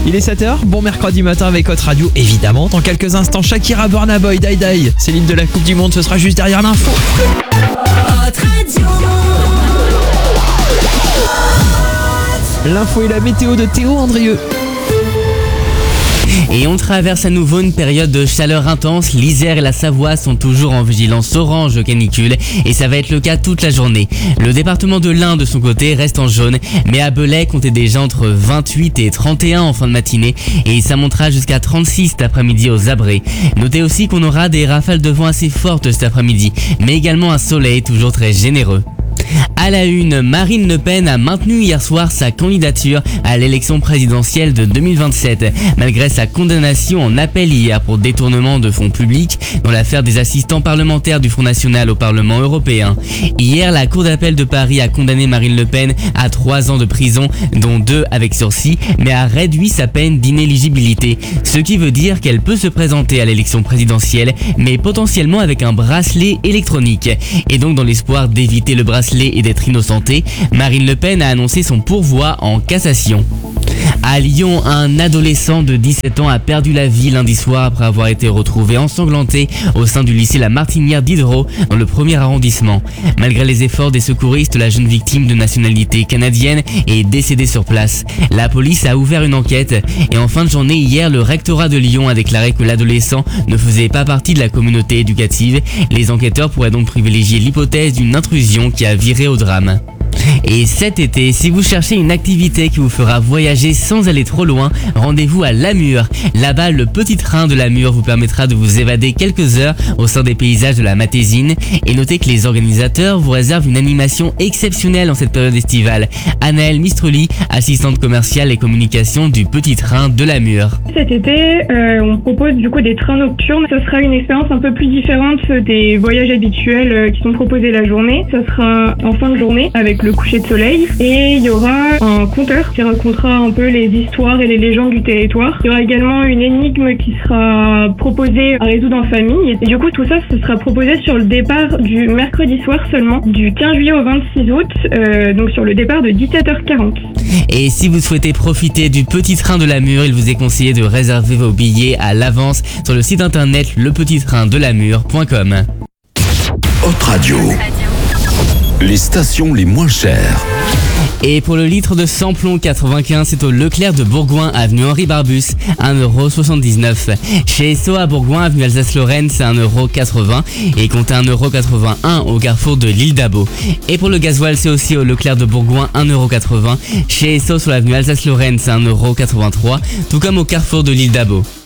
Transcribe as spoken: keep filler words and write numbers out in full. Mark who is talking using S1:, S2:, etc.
S1: Il est sept heures, bon mercredi matin avec Hot Radio, évidemment. Dans quelques instants, Shakira, Burna Boy, Die Die. C'est l'hymne de la Coupe du Monde, ce sera juste derrière l'info. L'info et la météo de Théo Andrieux.
S2: Et on traverse à nouveau une période de chaleur intense. L'Isère et la Savoie sont toujours en vigilance orange canicule et ça va être le cas toute la journée. Le département de l'Ain de son côté reste en jaune, mais à Belay comptez déjà entre vingt-huit et trente et un en fin de matinée et ça montera jusqu'à trente-six cet après-midi aux Abrets. Notez aussi qu'on aura des rafales de vent assez fortes cet après-midi, mais également un soleil toujours très généreux. À la une, Marine Le Pen a maintenu hier soir sa candidature à l'élection présidentielle de deux mille vingt-sept, malgré sa condamnation en appel hier pour détournement de fonds publics dans l'affaire des assistants parlementaires du Front National au Parlement européen. Hier, la Cour d'appel de Paris a condamné Marine Le Pen à trois ans de prison, dont deux avec sursis, mais a réduit sa peine d'inéligibilité, ce qui veut dire qu'elle peut se présenter à l'élection présidentielle, mais potentiellement avec un bracelet électronique. Et donc dans l'espoir d'éviter le bracelet et d'être innocentée, Marine Le Pen a annoncé son pourvoi en cassation. À Lyon, un adolescent de dix-sept ans a perdu la vie lundi soir après avoir été retrouvé ensanglanté au sein du lycée La Martinière d'Hydro dans le premier arrondissement. Malgré les efforts des secouristes, la jeune victime de nationalité canadienne est décédée sur place. La police a ouvert une enquête et en fin de journée hier, le rectorat de Lyon a déclaré que l'adolescent ne faisait pas partie de la communauté éducative. Les enquêteurs pourraient donc privilégier l'hypothèse d'une intrusion qui a viré au drame. Et cet été, si vous cherchez une activité qui vous fera voyager sans aller trop loin, rendez-vous à Lamure. Là-bas, le petit train de Lamure vous permettra de vous évader quelques heures au sein des paysages de la Matésine. Et notez que les organisateurs vous réservent une animation exceptionnelle en cette période estivale. Anaëlle Mistroli, assistante commerciale et communication du petit train de Lamure.
S3: Cet été, euh, on propose du coup des trains nocturnes. Ce sera une expérience un peu plus différente des voyages habituels euh, qui sont proposés la journée. Ce sera en fin de journée avec le coucher de soleil et il y aura un conteur qui racontera un peu les histoires et les légendes du territoire. Il y aura également une énigme qui sera proposée à résoudre en famille et du coup tout ça ce sera proposé sur le départ du mercredi soir seulement, du quinze juillet au vingt-six août, euh, donc sur le départ de dix-sept heures quarante.
S2: Et si vous souhaitez profiter du petit train de Lamure, il vous est conseillé de réserver vos billets à l'avance sur le site internet le petit train de lamure point com.
S4: Hot Radio. Les stations les moins chères.
S2: Et pour le litre de samplon quatre-vingt-quinze, c'est au Leclerc de Bourgoin, avenue Henri Barbus, un euro soixante-dix-neuf. Chez Esso à Bourgoin, avenue Alsace-Lorraine, c'est un euro quatre-vingts. Et comptez un euro quatre-vingt-un au carrefour de l'île d'Abo. Et pour le gasoil, c'est aussi au Leclerc de Bourgoin, un euro quatre-vingts. Chez Esso sur l'avenue Alsace-Lorraine, c'est un euro quatre-vingt-trois. Tout comme au carrefour de l'île d'Abo.